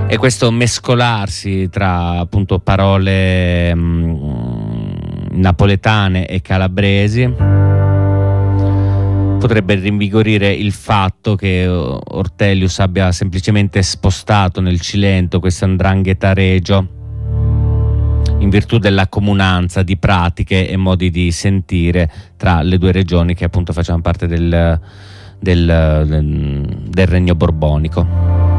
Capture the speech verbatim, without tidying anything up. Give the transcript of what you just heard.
E questo mescolarsi tra appunto parole mh, napoletane e calabresi potrebbe rinvigorire il fatto che Ortelius abbia semplicemente spostato nel Cilento questa 'ndrangheta regio in virtù della comunanza di pratiche e modi di sentire tra le due regioni che appunto facevano parte del, del, del, del Regno Borbonico.